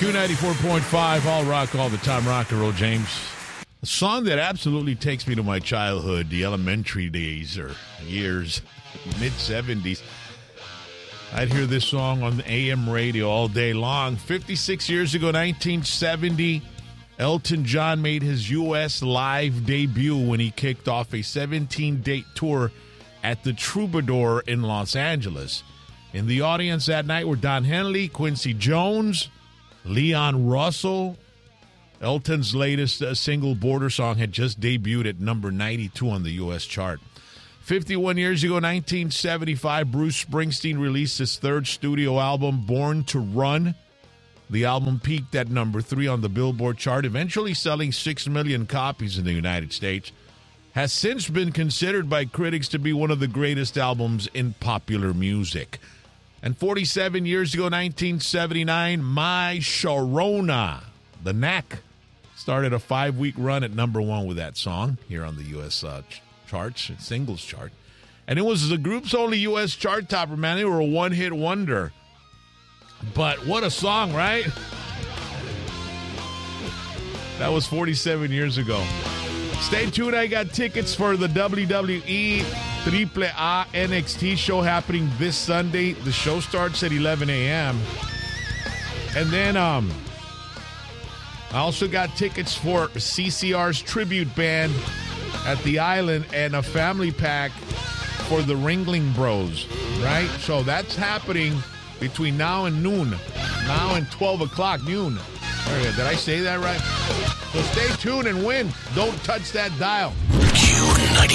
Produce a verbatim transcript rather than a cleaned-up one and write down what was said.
Q ninety-four point five, all rock, all the time, rock and roll, James. A song that absolutely takes me to my childhood, the elementary days or years, mid-seventies. I'd hear this song on the A M radio all day long. fifty-six years ago, nineteen seventy, Elton John made his U S live debut when he kicked off a seventeen-date tour at the Troubadour in Los Angeles. In the audience that night were Don Henley, Quincy Jones, Leon Russell. Elton's latest uh, single, Border Song, had just debuted at number ninety-two on the U S chart. fifty-one years ago, nineteen seventy-five, Bruce Springsteen released his third studio album, Born to Run. The album peaked at number three on the Billboard chart, eventually selling six million copies in the United States. Has since been considered by critics to be one of the greatest albums in popular music. And forty-seven years ago, nineteen seventy-nine, My Sharona, The Knack, started a five-week run at number one with that song here on the U S uh, ch- charts, singles chart. And it was the group's only U S chart topper, man. They were a one-hit wonder. But what a song, right? That was forty-seven years ago. Stay tuned. I got tickets for the W W E Triple A N X T show happening this Sunday. The show starts at eleven a.m. And then um, I also got tickets for C C R's tribute band at the Island and a family pack for the Ringling Bros, right? So that's happening between now and noon. Now and twelve o'clock noon. Did I say that right? So stay tuned and win. Don't touch that dial.